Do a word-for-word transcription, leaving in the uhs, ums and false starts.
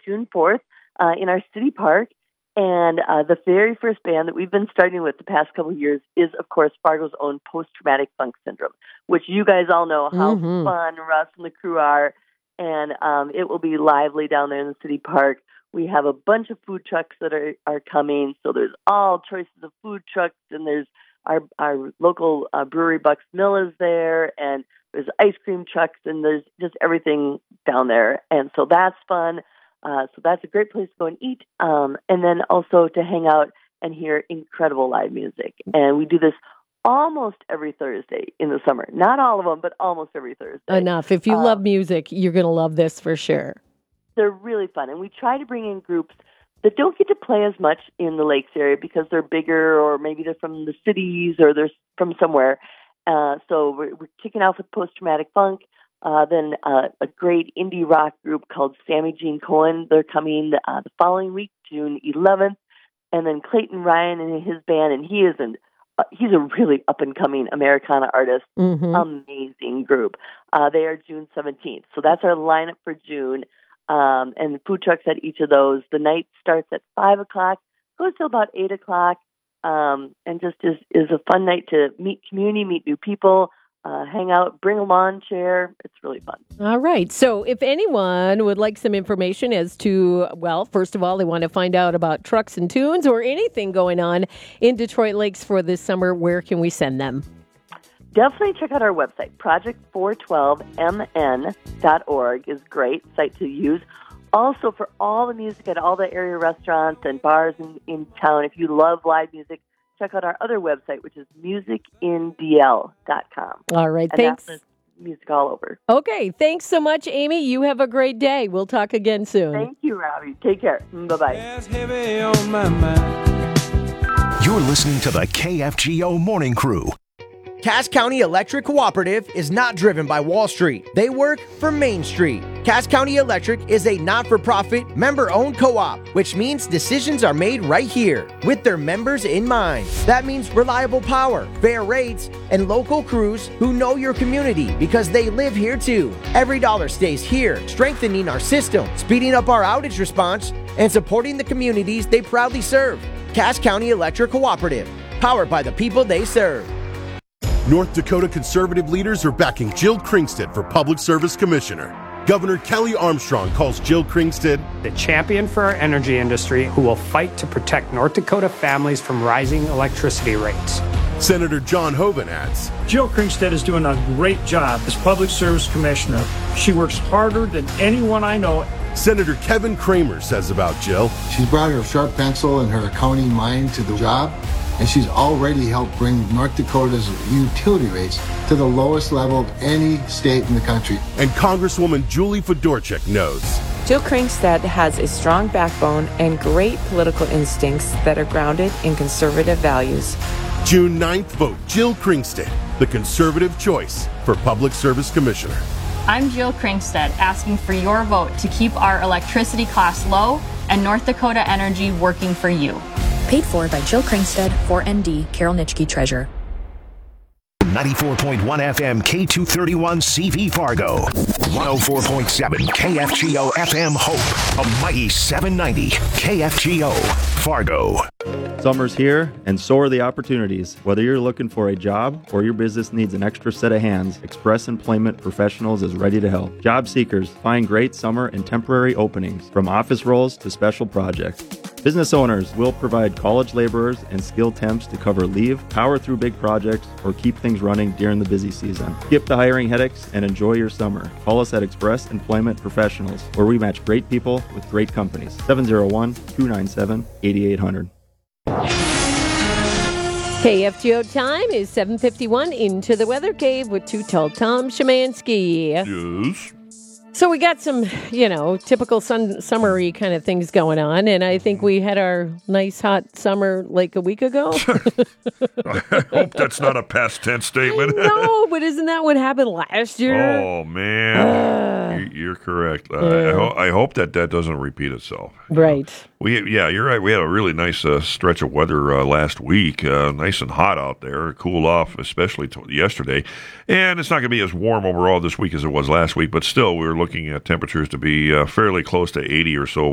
June fourth uh, in our city park. And uh, the very first band that we've been starting with the past couple of years is, of course, Fargo's own Post-Traumatic Funk Syndrome, which you guys all know how mm-hmm. fun Russ and the crew are. And um, it will be lively down there in the city park. We have a bunch of food trucks that are, are coming. So there's all choices of food trucks, and there's our, our local uh, brewery, Bucks Mill, is there, and there's ice cream trucks, and there's just everything down there. And so that's fun. Uh, so that's a great place to go and eat, um, and then also to hang out and hear incredible live music. And we do this almost every Thursday in the summer. Not all of them, but almost every Thursday. Enough. If you um, love music, you're going to love this for sure. They're really fun, and we try to bring in groups that don't get to play as much in the Lakes area because they're bigger, or maybe they're from the cities, or they're from somewhere. Uh, so we're, we're kicking off with Post-Traumatic Funk. Uh, then uh, a great indie rock group called Sammy Jean Cohen. They're coming uh, the following week, June eleventh. And then Clayton Ryan and his band, and he is an, uh, he's a really up-and-coming Americana artist. Mm-hmm. Amazing group. Uh, they are June seventeenth. So that's our lineup for June. Um, and the food trucks at each of those. The night starts at five o'clock, goes till about eight o'clock, um, and just is, is a fun night to meet community, meet new people, Uh, hang out, bring a lawn chair. It's really fun. All right. So if anyone would like some information as to, well, first of all, they want to find out about trucks and tunes or anything going on in Detroit Lakes for this summer, where can we send them? Definitely check out our website. project four twelve m n dot org is a great site to use. Also, for all the music at all the area restaurants and bars in, in town, if you love live music, check out our other website, which is music in d l dot com. All right, and thanks. That's music all over. Okay, thanks so much, Amy. You have a great day. We'll talk again soon. Thank you, Robbie. Take care. Bye-bye. You're listening to the K F G O Morning Crew. Cass County Electric Cooperative is not driven by Wall Street. They work for Main Street. Cass County Electric is a not-for-profit, member-owned co-op, which means decisions are made right here with their members in mind. That means reliable power, fair rates, and local crews who know your community because they live here too. Every dollar stays here, strengthening our system, speeding up our outage response, and supporting the communities they proudly serve. Cass County Electric Cooperative, powered by the people they serve. North Dakota conservative leaders are backing Jill Kringstad for Public Service Commissioner. Governor Kelly Armstrong calls Jill Kringstad the champion for our energy industry who will fight to protect North Dakota families from rising electricity rates. Senator John Hoeven adds, Jill Kringstad is doing a great job as Public Service Commissioner. She works harder than anyone I know. Senator Kevin Kramer says about Jill, she's brought her sharp pencil and her accounting mind to the job, and she's already helped bring North Dakota's utility rates to the lowest level of any state in the country. And Congresswoman Julie Fedorchak knows Jill Kringstad has a strong backbone and great political instincts that are grounded in conservative values. June ninth, vote Jill Kringstad, the conservative choice for Public Service Commissioner. I'm Jill Kringstad, asking for your vote to keep our electricity costs low and North Dakota Energy working for you. Paid for by Jill Kringstad, four N D, Carol Nitschke, Treasurer. ninety-four point one F M K two thirty-one C V Fargo. one oh four point seven K F G O F M Hope. A mighty seven ninety K F G O Fargo. Summer's here, and so are the opportunities. Whether you're looking for a job or your business needs an extra set of hands, Express Employment Professionals is ready to help. Job seekers find great summer and temporary openings, from office roles to special projects. Business owners will provide college laborers and skilled temps to cover leave, power through big projects, or keep things running during the busy season. Skip the hiring headaches and enjoy your summer. Call us at Express Employment Professionals, where we match great people with great companies. seven oh one, two nine seven, eight eight hundred. K F G O time is seven fifty-one. Into the Weather Cave with Too Tall Tom Szymanski. Yes. So we got some, you know, typical sun, summery kind of things going on, and I think we had our nice hot summer like a week ago. I hope that's not a past tense statement. No, but isn't that what happened last year? Oh, man. Uh, You're correct. Uh, I, ho- I hope that that doesn't repeat itself. Right. We Yeah, you're right. We had a really nice uh, stretch of weather uh, last week. Uh, nice and hot out there. Cooled off, especially t- yesterday. And it's not going to be as warm overall this week as it was last week, but still, we were looking at temperatures to be uh, fairly close to eighty or so